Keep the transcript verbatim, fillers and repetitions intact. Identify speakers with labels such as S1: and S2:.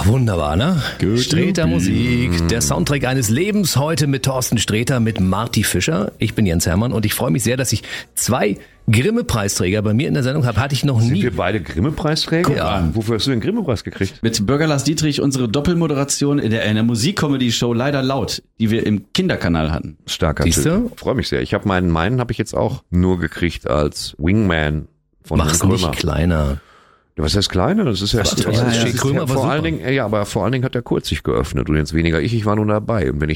S1: Ach, wunderbar, ne?
S2: Good
S1: Sträter Musik, der Soundtrack eines Lebens, heute mit Thorsten Sträter, mit Marty Fischer. Ich bin Jens Hermann und ich freue mich sehr, dass ich zwei Grimme-Preisträger bei mir in der Sendung habe. Hatte ich noch
S3: Sind
S1: nie.
S3: wir beide Grimme-Preisträger?
S1: Ja.
S3: Wofür hast du den Grimme-Preis gekriegt?
S2: Mit Bürger Lars Dietrich unsere Doppelmoderation in der, in der Musik-Comedy-Show Leider Laut, die wir im Kinderkanal hatten.
S3: Starker
S1: Siehst
S3: Typ.
S1: du?
S3: Freue mich sehr. Ich habe meinen, meinen habe ich jetzt auch nur gekriegt als Wingman von
S1: Mach's
S3: Herrn
S1: nicht
S3: Krömer.
S1: kleiner.
S3: Was heißt kleiner? Das ist ja,
S1: Das war
S3: das
S1: toll.
S3: ist
S1: Ja,
S3: ja,
S1: Krömer war
S3: vor
S1: super.
S3: allen Dingen, ja, aber vor allen Dingen hat er kurz sich geöffnet und jetzt weniger ich. Ich war nun dabei und wenn ich